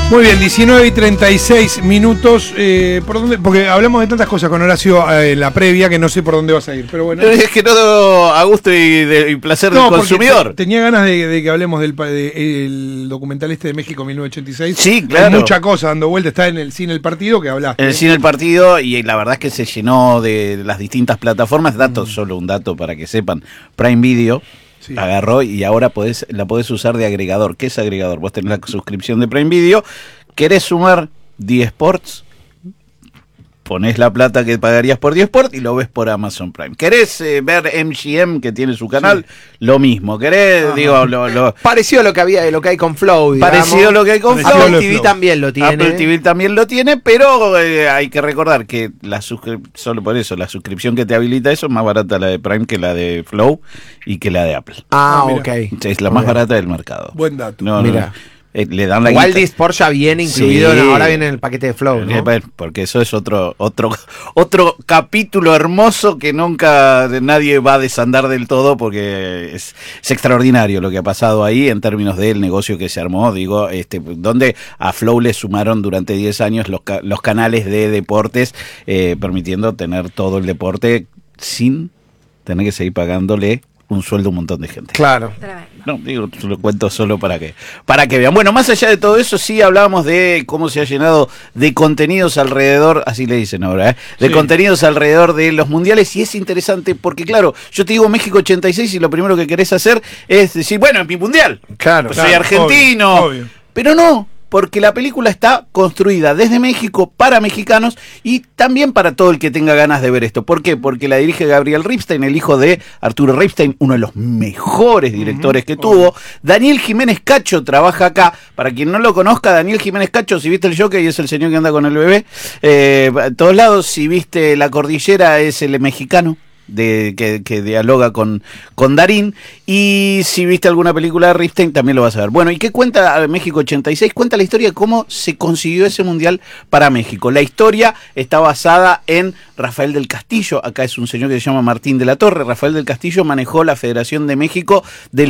Muy bien, 19:36. ¿Por dónde? Porque hablamos de tantas cosas con Horacio en la previa que no sé por dónde vas a ir, pero bueno. Es que todo a gusto y placer del consumidor. Tenía ganas de que hablemos del documental de México 1986. Sí, claro. Hay mucha cosa dando vuelta, está en el cine El Partido que hablaste. En el cine El Partido, y la verdad es que se llenó de las distintas plataformas. Solo un dato para que sepan. Prime Video. Sí. Agarró y ahora la podés usar de agregador. ¿Qué es agregador? Vos tenés la suscripción de Prime Video, querés sumar 10 Sports, ponés la plata que pagarías por 10 Sports y lo ves por Amazon Prime. ¿Querés ver MGM que tiene su canal? Sí. Lo mismo. ¿Querés? Parecido a lo que hay con Flow, digamos. Parecido a lo que hay con Flow. Apple TV también lo tiene. Apple TV también lo tiene, pero hay que recordar que solo por eso, la suscripción que te habilita eso es más barata la de Prime que la de Flow y que la de Apple. Ok. Es la más barata del mercado. Buen dato. Mira. Le dan la Wild Sport ya viene incluido, sí. Ahora viene en el paquete de Flow, ¿no? Porque eso es otro capítulo hermoso que nunca nadie va a desandar del todo, porque es extraordinario lo que ha pasado ahí en términos del negocio que se armó, donde a Flow le sumaron durante 10 años los canales de deportes, permitiendo tener todo el deporte sin tener que seguir pagándole un sueldo a un montón de gente. Claro. No, lo cuento solo para que vean. Bueno, más allá de todo eso, sí hablábamos de cómo se ha llenado de contenidos alrededor, así le dicen ahora, de contenidos alrededor de los mundiales, y es interesante porque, claro, yo te digo México 86 y lo primero que querés hacer es decir, bueno, es mi mundial. Claro. Soy argentino. Obvio. Pero no. Porque la película está construida desde México para mexicanos y también para todo el que tenga ganas de ver esto. ¿Por qué? Porque la dirige Gabriel Ripstein, el hijo de Arturo Ripstein, uno de los mejores directores que tuvo. Daniel Jiménez Cacho trabaja acá. Para quien no lo conozca, Daniel Jiménez Cacho, si viste el Jockey, es el señor que anda con el bebé. A todos lados, si viste La Cordillera, es el mexicano. Que dialoga con Darín, y si viste alguna película de Ripstein también lo vas a ver. Bueno, ¿y qué cuenta México 86? Cuenta la historia de cómo se consiguió ese mundial para México. La historia está basada en Rafael del Castillo. Acá es un señor que se llama Martín de la Torre. Rafael del Castillo manejó la Federación de México del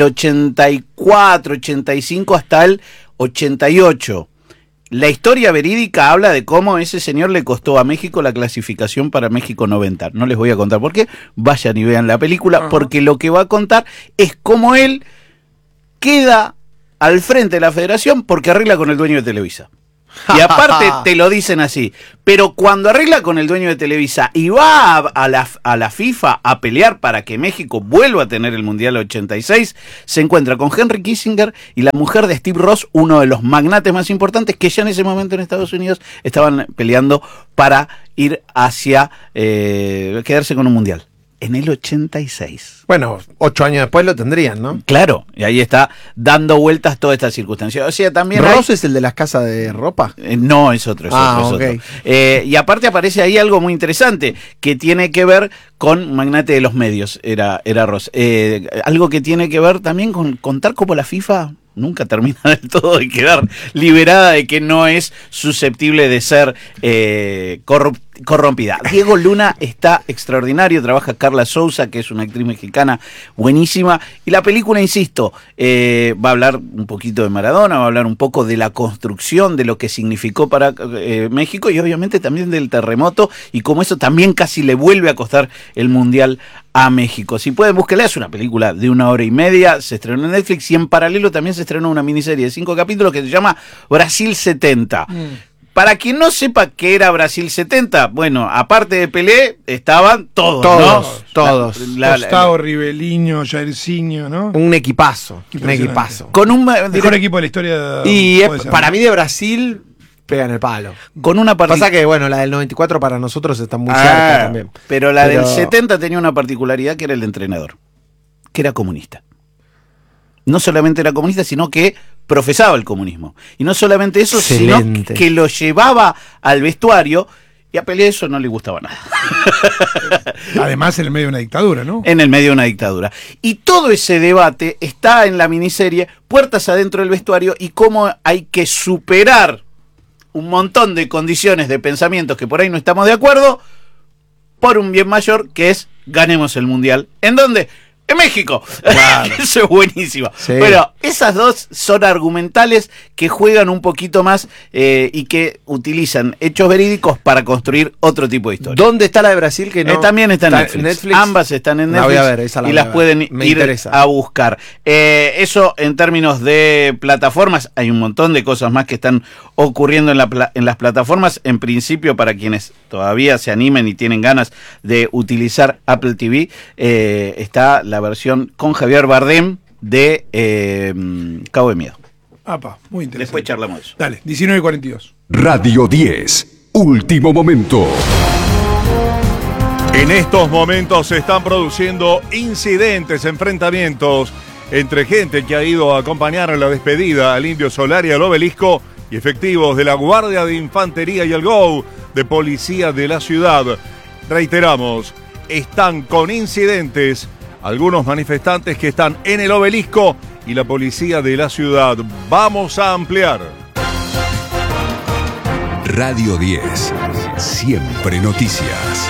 84, 85 hasta el 88. La historia verídica habla de cómo ese señor le costó a México la clasificación para México 90. No les voy a contar por qué, vayan y vean la película, porque lo que va a contar es cómo él queda al frente de la federación porque arregla con el dueño de Televisa. Y aparte te lo dicen así, pero cuando arregla con el dueño de Televisa y va a la FIFA a pelear para que México vuelva a tener el Mundial 86, se encuentra con Henry Kissinger y la mujer de Steve Ross, uno de los magnates más importantes que ya en ese momento en Estados Unidos estaban peleando para ir hacia quedarse con un Mundial. En el 86. Bueno, 8 años después lo tendrían, ¿no? Claro, y ahí está dando vueltas toda esta circunstancia. O sea, también ¿Ross es el de las casas de ropa? No, es otro. Okay. Y aparte aparece ahí algo muy interesante que tiene que ver con magnate de los medios, era Ross. Algo que tiene que ver también con contar cómo la FIFA nunca termina del todo de quedar liberada de que no es susceptible de ser corrompida. Diego Luna está extraordinario, trabaja Carla Souza, que es una actriz mexicana buenísima, y la película, insisto, va a hablar un poquito de Maradona, va a hablar un poco de la construcción, de lo que significó para México, y obviamente también del terremoto, y cómo eso también casi le vuelve a costar el Mundial a México. Si pueden, búsquenla, es una película de 1 hora y media, se estrenó en Netflix, y en paralelo también se estrenó una miniserie de 5 capítulos que se llama Brasil 70. Para quien no sepa qué era Brasil 70, bueno, aparte de Pelé, estaban todos, ¿no? Todos. Gustavo, Riveliño, Jairzinho, ¿no? Un equipazo. Con un mejor equipo de la historia. Y para mí de Brasil pega en el palo. Con una Pasa que, bueno, la del 94 para nosotros está muy cerca también. Pero la del 70 tenía una particularidad, que era el entrenador, que era comunista. No solamente era comunista, sino que profesaba el comunismo. Y no solamente eso, excelente, sino que lo llevaba al vestuario, y a Pelé eso no le gustaba nada. Además, en el medio de una dictadura, ¿no? En el medio de una dictadura. Y todo ese debate está en la miniserie Puertas Adentro del Vestuario, y cómo hay que superar un montón de condiciones, de pensamientos que por ahí no estamos de acuerdo, por un bien mayor, que es ganemos el Mundial. ¿En dónde? en México. Claro. Eso es buenísimo. Sí. Bueno, esas dos son argumentales que juegan un poquito más y que utilizan hechos verídicos para construir otro tipo de historia. ¿Dónde está la de Brasil? Que no También está en Netflix. Ambas están en La Netflix. voy a ver, esa la y voy a las ver. pueden Me ir interesa. a buscar. Eso en términos de plataformas, hay un montón de cosas más que están ocurriendo en las plataformas. En principio, para quienes todavía se animen y tienen ganas de utilizar Apple TV, está la versión con Javier Bardem de Cabo de Miedo. Apa, muy interesante. Después charlamos de eso. Dale, 19:42. Radio 10, último momento. En estos momentos se están produciendo incidentes, enfrentamientos entre gente que ha ido a acompañar a la despedida al Indio Solari, al Obelisco, y efectivos de la Guardia de Infantería y el GO de Policía de la ciudad. Reiteramos, están con incidentes algunos manifestantes que están en el Obelisco y la Policía de la ciudad. Vamos a ampliar. Radio 10, siempre noticias.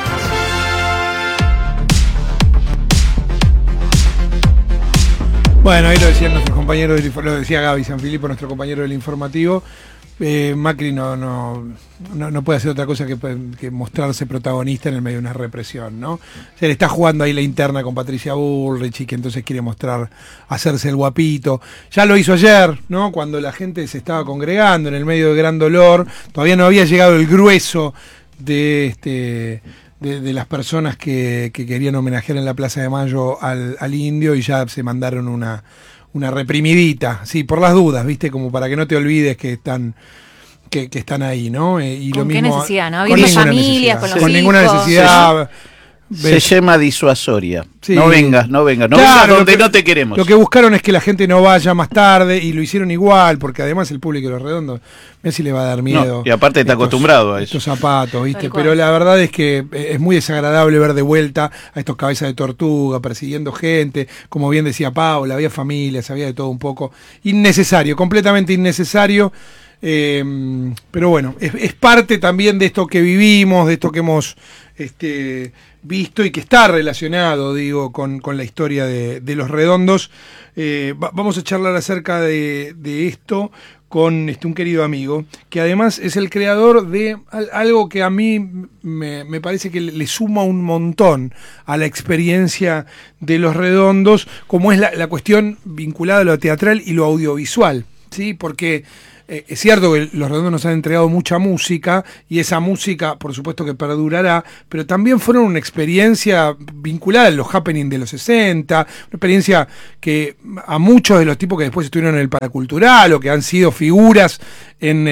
Bueno, ahí lo decían nuestros compañeros, lo decía Gaby Sanfilippo, nuestro compañero del informativo. Macri no puede hacer otra cosa que mostrarse protagonista en el medio de una represión, ¿no? Se le está jugando ahí la interna con Patricia Bullrich y que entonces quiere hacerse el guapito. Ya lo hizo ayer, ¿no? Cuando la gente se estaba congregando en el medio de gran dolor, todavía no había llegado el grueso de las personas que querían homenajear en la Plaza de Mayo al indio, y ya se mandaron una reprimidita, sí, por las dudas, ¿viste? Como para que no te olvides que están ahí, ¿no? Y ¿Con lo qué mismo, necesidad, no? con Viendo ninguna familias, necesidad, con los con ninguna hijos. necesidad. Se llama disuasoria. Sí. No vengas Claro, vengas donde no te queremos. Lo que buscaron es que la gente no vaya más tarde, y lo hicieron igual, porque además el público de Los Redondos, mira si le va a dar miedo. No, y aparte está acostumbrado a eso. Estos zapatos, ¿viste? Tal cual. Pero la verdad es que es muy desagradable ver de vuelta a estos cabezas de tortuga persiguiendo gente. Como bien decía Paula, había familias, había de todo un poco. Innecesario, completamente innecesario. Pero bueno, es parte también de esto que vivimos, de esto que hemos visto y que está relacionado, digo, con la historia de Los Redondos. Vamos a charlar acerca de esto con un querido amigo, que además es el creador de algo que a mí me parece que le suma un montón a la experiencia de Los Redondos, como es la cuestión vinculada a lo teatral y lo audiovisual, ¿sí? Porque es cierto que Los Redondos nos han entregado mucha música, y esa música por supuesto que perdurará, pero también fueron una experiencia vinculada a los happenings de los 60, una experiencia que a muchos de los tipos que después estuvieron en el Paracultural o que han sido figuras en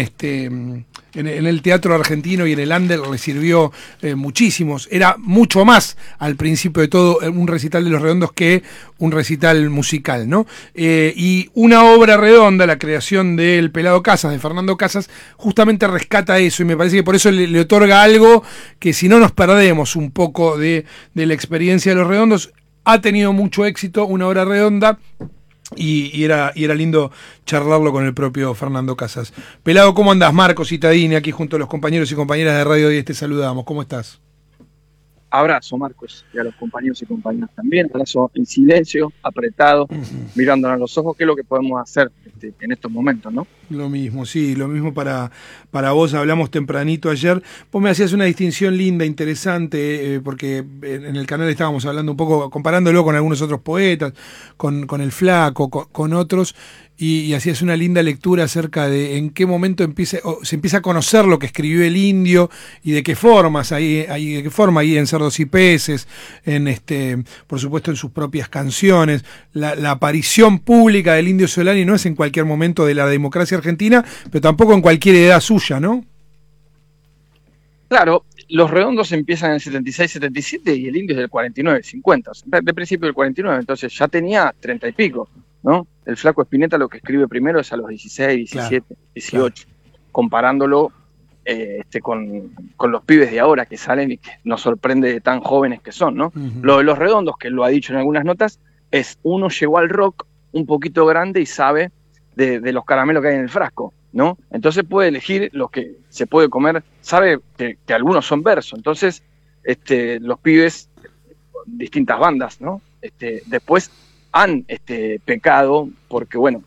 el teatro argentino y en el under le sirvió muchísimos. Era mucho más al principio de todo un recital de Los Redondos que un recital musical, ¿no? Y una obra redonda, la creación del Pelado Casas, de Fernando Casas, justamente rescata eso, y me parece que por eso le otorga algo que, si no nos perdemos un poco de la experiencia de Los Redondos. Ha tenido mucho éxito, una obra redonda. Y era lindo charlarlo con el propio Fernando Casas. Pelado, ¿cómo andás? Marcos Citadini, aquí junto a los compañeros y compañeras de Radio 10 te saludamos. ¿Cómo estás? Abrazo, Marcos, y a los compañeros y compañeras también. Abrazo en silencio, apretado, mirándonos a los ojos, que es lo que podemos hacer en estos momentos, ¿no? Lo mismo, sí, lo mismo para vos. Hablamos tempranito ayer. Vos me hacías una distinción linda, interesante, porque en el canal estábamos hablando un poco, comparándolo con algunos otros poetas, con el Flaco, con otros, y hacías una linda lectura acerca de en qué momento se empieza a conocer lo que escribió el indio y de qué formas, de qué forma ahí en Cerdos y Peces, por supuesto en sus propias canciones. La aparición pública del Indio Solari no es en cualquier momento de la democracia argentina, pero tampoco en cualquier edad suya, ¿no? Claro, Los Redondos empiezan en el 76-77 y el indio es del 49-50, o sea, de principio del 49, entonces ya tenía 30 y pico, ¿no? El Flaco Spinetta lo que escribe primero es a los 16, 17, claro, 18, claro, comparándolo con los pibes de ahora que salen y que nos sorprende de tan jóvenes que son, ¿no? Uh-huh. Lo de Los Redondos, que lo ha dicho en algunas notas, es uno llegó al rock un poquito grande y sabe de los caramelos que hay en el frasco, ¿no? Entonces puede elegir los que se puede comer, sabe que algunos son verso, entonces los pibes, distintas bandas, ¿no? después han pecado porque, bueno,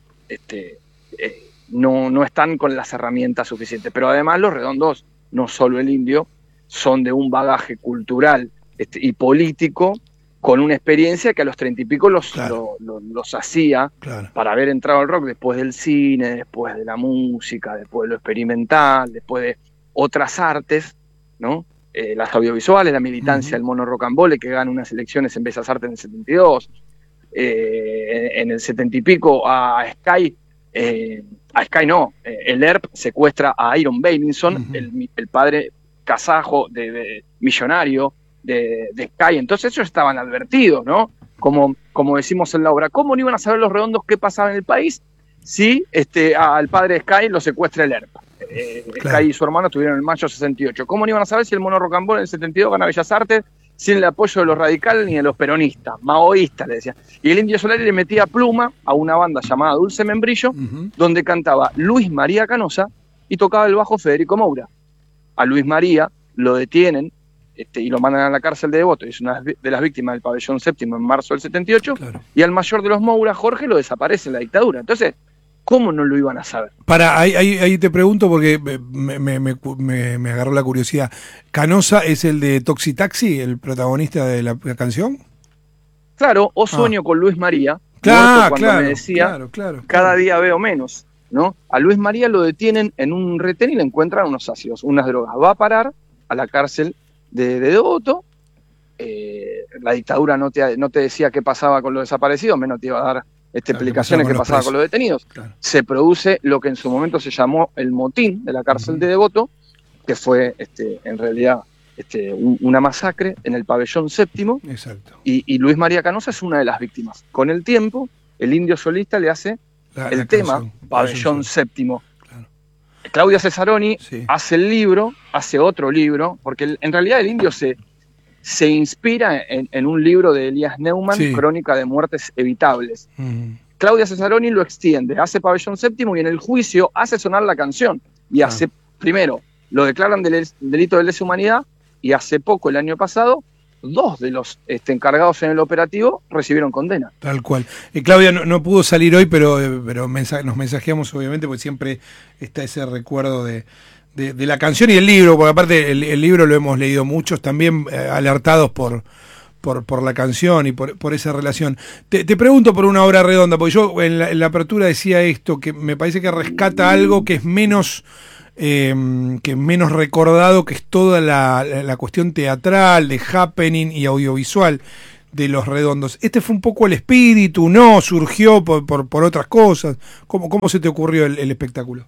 no están con las herramientas suficientes. Pero además los redondos, no solo el indio, son de un bagaje cultural y político, con una experiencia que a los 30 y pico los hacía para haber entrado al rock después del cine, después de la música, después de lo experimental, después de otras artes, ¿no? Las audiovisuales, la militancia del mono rocambole, que gana unas elecciones en Bellas Artes en el 72, en el 70 y pico el ERP secuestra a Iron Beilinson, el padre kazajo millonario de Sky. Entonces ellos estaban advertidos, ¿no? Como decimos en la obra, ¿cómo no iban a saber los redondos qué pasaba en el país si al padre de Sky lo secuestra el ERP? Sky y su hermano estuvieron en mayo 68. ¿Cómo no iban a saber si el mono rocambole en el 72 gana Bellas Artes sin el apoyo de los radicales ni de los peronistas, maoístas, le decía? Y el Indio Solari le metía pluma a una banda llamada Dulce Membrillo, donde cantaba Luis María Canosa y tocaba el bajo Federico Moura. A Luis María lo detienen y lo mandan a la cárcel de Devoto, y es una de las víctimas del pabellón séptimo en marzo del 78, y al mayor de los Moura, Jorge, lo desaparece en la dictadura. Entonces, ¿cómo no lo iban a saber? Ahí te pregunto porque me agarró la curiosidad. ¿Canosa es el de Toxi Taxi, el protagonista de la canción? Claro, o Sueño con Luis María, cuando me decía, cada día veo menos, ¿no? A Luis María lo detienen en un retén y le encuentran unos ácidos, unas drogas. Va a parar a la cárcel de Devoto. La dictadura no te decía qué pasaba con los desaparecidos, menos te iba a dar explicaciones qué pasaba con los detenidos. Se produce lo que en su momento se llamó el motín de la cárcel de Devoto, que fue en realidad una masacre en el pabellón séptimo. Exacto. Y Luis María Canosa es una de las víctimas. Con el tiempo, el Indio Solista le hace el tema canción, Pabellón Séptimo. Claro. Claudia Cesaroni hace el libro, hace otro libro, porque en realidad el Indio se inspira en un libro de Elías Neumann, Crónica de Muertes Evitables. Claudia Cesaroni lo extiende, hace Pabellón Séptimo y en el juicio hace sonar la canción. Y hace, primero, lo declaran delito de lesa humanidad, y hace poco, el año pasado, 2 de los encargados en el operativo recibieron condena. Tal cual. Claudia no pudo salir hoy, pero nos mensajeamos obviamente, porque siempre está ese recuerdo de la canción y el libro, porque aparte el libro lo hemos leído muchos, también alertados por la canción y por esa relación. Te pregunto por una obra redonda, porque yo en la apertura decía esto, que me parece que rescata algo que es menos recordado, que es toda la cuestión teatral, de happening y audiovisual de Los Redondos. ¿Este fue un poco el espíritu? ¿No? ¿Surgió por otras cosas? ¿Cómo se te ocurrió el espectáculo?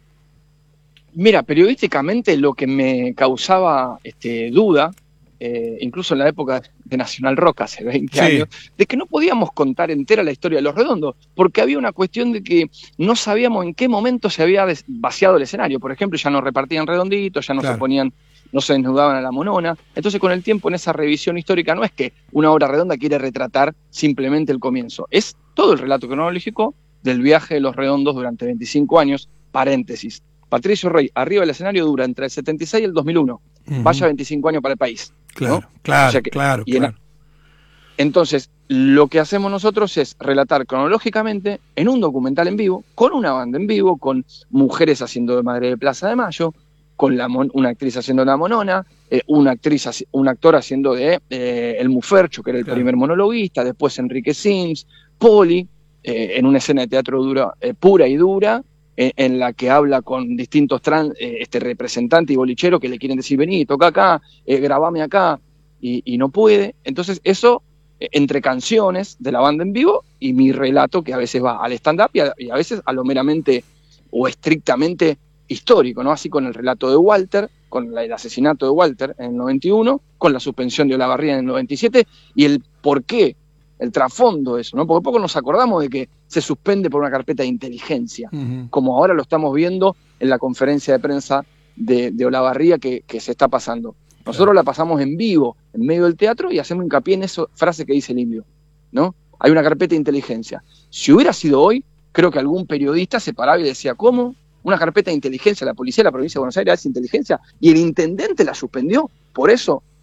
Mira, periodísticamente lo que me causaba duda, incluso en la época de Nacional Rock, hace 20 años, de que no podíamos contar entera la historia de Los Redondos, porque había una cuestión de que no sabíamos en qué momento se había vaciado el escenario. Por ejemplo, ya no repartían redonditos, ya no no se desnudaban a la monona. Entonces, con el tiempo, en esa revisión histórica, no es que una obra redonda quiere retratar simplemente el comienzo, es todo el relato cronológico del viaje de Los Redondos durante 25 años, paréntesis. Patricio Rey, arriba del escenario, dura entre el 76 y el 2001. Vaya 25 años para el país. Claro, ¿no? claro, o sea que, claro. Entonces, lo que hacemos nosotros es relatar cronológicamente en un documental en vivo, con una banda en vivo, con mujeres haciendo de Madre de Plaza de Mayo, con una actriz haciendo la monona, un actor haciendo de el Mufercho, que era el primer monologuista, después Enrique Sims, Poli, en una escena de teatro pura y dura, en la que habla con distintos representantes y bolicheros que le quieren decir, vení, toca acá, grabame acá, y no puede. Entonces eso, entre canciones de la banda en vivo y mi relato, que a veces va al stand-up y a veces a lo meramente o estrictamente histórico, ¿no? Así con el relato de Walter, con el asesinato de Walter en el 91, con la suspensión de Olavarría en el 97, y el por qué, el trasfondo de eso, ¿no? Porque poco nos acordamos de que se suspende por una carpeta de inteligencia, como ahora lo estamos viendo en la conferencia de prensa de Olavarría que se está pasando. Nosotros la pasamos en vivo, en medio del teatro, y hacemos hincapié en esa frase que dice el Indio, ¿no? Hay una carpeta de inteligencia. Si hubiera sido hoy, creo que algún periodista se paraba y decía, ¿cómo? Una carpeta de inteligencia, la policía de la provincia de Buenos Aires hace inteligencia, y el intendente la suspendió por eso.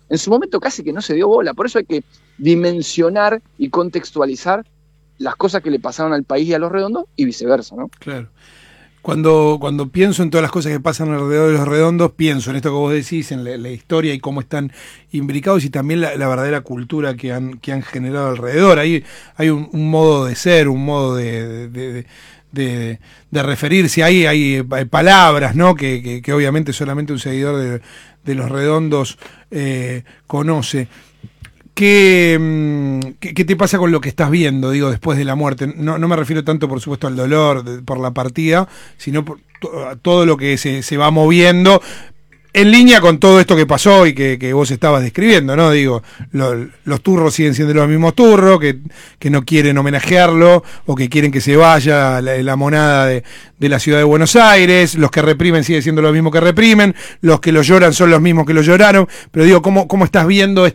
En su momento casi que no se dio bola, por eso hay que dimensionar y contextualizar las cosas que le pasaron al país y a Los Redondos y viceversa, ¿no? Claro. Cuando pienso en todas las cosas que pasan alrededor de Los Redondos, pienso en esto que vos decís, en la historia y cómo están imbricados y también la verdadera cultura que han generado alrededor. Hay un modo de ser, un modo de referirse, hay palabras, ¿no? Que obviamente solamente un seguidor de Los Redondos conoce. ¿Qué te pasa con lo que estás viendo, digo, después de la muerte? No me refiero tanto, por supuesto, al dolor por la partida, sino por todo lo que se va moviendo en línea con todo esto que pasó y que vos estabas describiendo, ¿no? Digo, los turros siguen siendo los mismos turros, que no quieren homenajearlo o que quieren que se vaya la monada de la ciudad de Buenos Aires, los que reprimen siguen siendo los mismos que reprimen, los que lo lloran son los mismos que lo lloraron, pero digo, ¿cómo estás viendo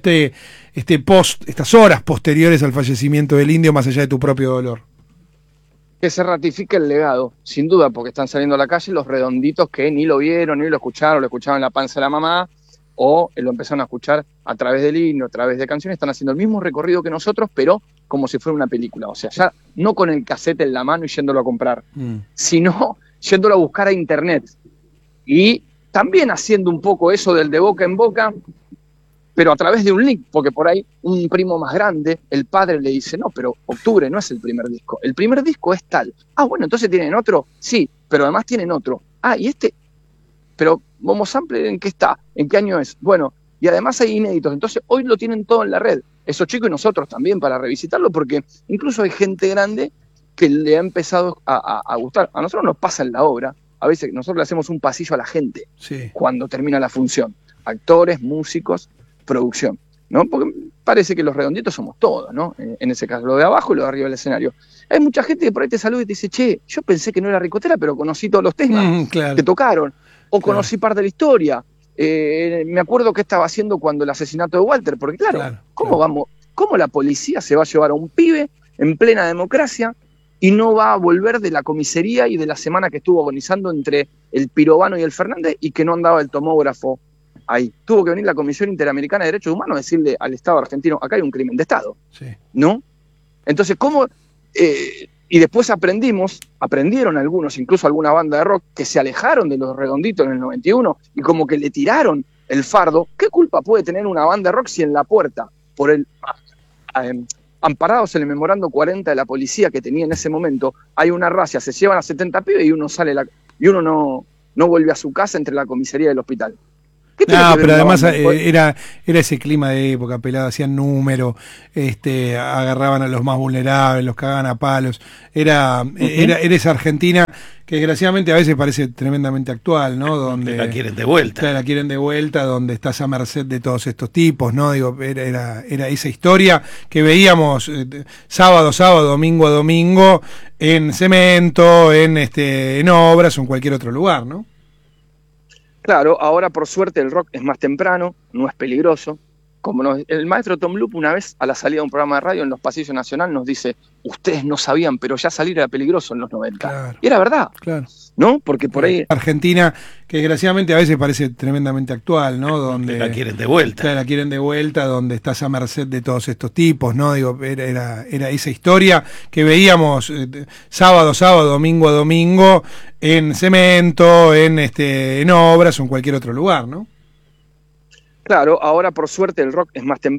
estas horas posteriores al fallecimiento del Indio más allá de tu propio dolor? Que se ratifique el legado, sin duda, porque están saliendo a la calle los redonditos que ni lo vieron, ni lo escucharon en la panza de la mamá, o lo empezaron a escuchar a través del himno, a través de canciones, están haciendo el mismo recorrido que nosotros, pero como si fuera una película, o sea, ya no con el cassette en la mano y yéndolo a comprar, sino yéndolo a buscar a internet, y también haciendo un poco eso del de boca en boca, pero a través de un link, porque por ahí un primo más grande, el padre le dice, no, pero Octubre no es el primer disco es tal. Ah, bueno, entonces tienen otro, sí, pero además tienen otro. Ah, y pero Momo Sample, ¿en qué está? ¿En qué año es? Bueno, y además hay inéditos, entonces hoy lo tienen todo en la red, esos chicos y nosotros también para revisitarlo, porque incluso hay gente grande que le ha empezado a gustar. A nosotros nos pasa en la obra, a veces nosotros le hacemos un pasillo a la gente cuando termina la función, actores, músicos, producción, ¿no? Porque parece que los redonditos somos todos, ¿no? En ese caso, lo de abajo y lo de arriba del escenario. Hay mucha gente que por ahí te saluda y te dice, che, yo pensé que no era ricotera, pero conocí todos los temas que tocaron, o conocí parte de la historia. Me acuerdo qué estaba haciendo cuando el asesinato de Walter, porque ¿cómo la policía se va a llevar a un pibe en plena democracia y no va a volver de la comisaría y de la semana que estuvo agonizando entre el Pirovano y el Fernández y que no andaba el tomógrafo ahí? Tuvo que venir la Comisión Interamericana de Derechos Humanos a decirle al Estado argentino, acá hay un crimen de Estado, ¿no? Entonces, ¿cómo? Y después aprendieron algunos, incluso alguna banda de rock, que se alejaron de Los Redonditos en el 91 y como que le tiraron el fardo. ¿Qué culpa puede tener una banda de rock si en la puerta, por amparados en el memorando 40 de la policía que tenía en ese momento, hay una racia, se llevan a 70 pibes y uno no vuelve a su casa entre la comisaría y el hospital? No, pero además era ese clima de época, pelado, hacían números, agarraban a los más vulnerables, los cagaban a palos. Era esa Argentina que desgraciadamente a veces parece tremendamente actual, ¿no? Donde la quieren de vuelta. Claro, la quieren de vuelta, donde estás a merced de todos estos tipos, ¿no? Digo, era esa historia que veíamos sábado, domingo a domingo, en Cemento, en Obras o en cualquier otro lugar, ¿no? Claro, ahora por suerte el rock es más temprano, no es peligroso. El maestro Tom Loop una vez a la salida de un programa de radio en los pasillos nacional nos dice, ustedes no sabían, pero ya salir era peligroso en los 90. Claro, y era verdad, ¿no? Porque por ahí... Argentina, que desgraciadamente a veces parece tremendamente actual, ¿no? Donde la quieren de vuelta. La quieren de vuelta, donde estás a merced de todos estos tipos, ¿no? Digo, era esa historia que veíamos sábado, domingo a domingo, en Cemento, en Obras o en cualquier otro lugar, ¿no? Claro, ahora por suerte el rock es más temprano.